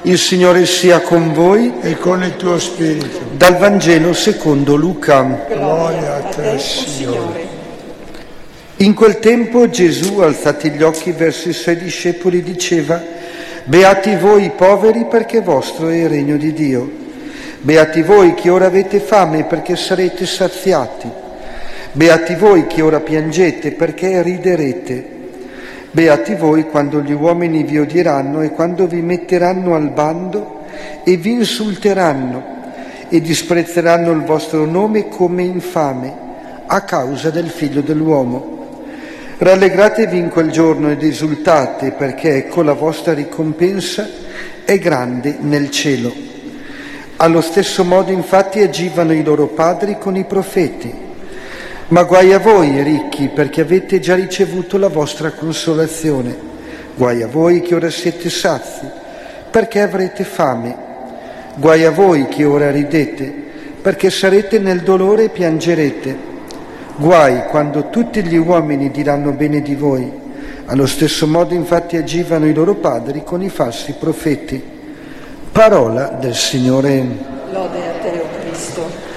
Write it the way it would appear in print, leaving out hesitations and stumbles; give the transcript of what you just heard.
Il Signore sia con voi e con il tuo spirito. dal Vangelo secondo Luca. Gloria a te, Signore. In quel tempo Gesù, alzati gli occhi verso i suoi discepoli, diceva: Beati voi poveri, perché vostro è il regno di Dio. Beati voi che ora avete fame, perché sarete saziati. Beati voi che ora piangete, perché riderete. Beati voi quando gli uomini vi odieranno e quando vi metteranno al bando e vi insulteranno e disprezzeranno il vostro nome come infame a causa del Figlio dell'uomo. Rallegratevi in quel giorno ed esultate, perché ecco la vostra ricompensa è grande nel cielo. Allo stesso modo infatti agivano i loro padri con i profeti. Ma guai a voi, ricchi, perché avete già ricevuto la vostra consolazione. Guai a voi che ora siete sazi, perché avrete fame. Guai a voi che ora ridete, perché sarete nel dolore e piangerete. Guai quando tutti gli uomini diranno bene di voi. Allo stesso modo infatti agivano i loro padri con i falsi profeti. Parola del Signore. Lode a te, o Cristo.